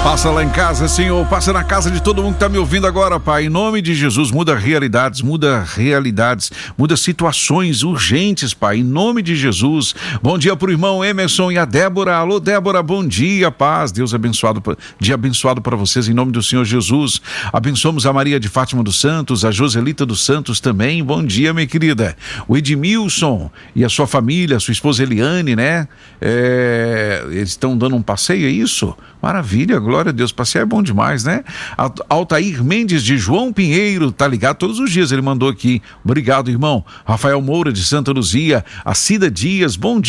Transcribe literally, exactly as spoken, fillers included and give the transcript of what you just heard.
Passa lá em casa, Senhor, passa na casa de todo mundo que está me ouvindo agora, Pai, em nome de Jesus, muda realidades, muda realidades, muda situações urgentes, Pai, em nome de Jesus. Bom dia pro irmão Emerson e a Débora. Alô, Débora, bom dia, paz, Deus abençoado, dia abençoado para vocês em nome do Senhor Jesus. Abençoamos a Maria de Fátima dos Santos, a Joselita dos Santos também, bom dia, minha querida. O Edmilson e a sua família, a sua esposa Eliane, né, é, eles estão dando um passeio, é isso? Maravilha, glória a Deus, passeio é bom demais, né? Altair Mendes de João Pinheiro, tá ligado todos os dias, ele mandou aqui, obrigado, irmão. Rafael Moura de Santa Luzia, a Cida Dias, bom dia.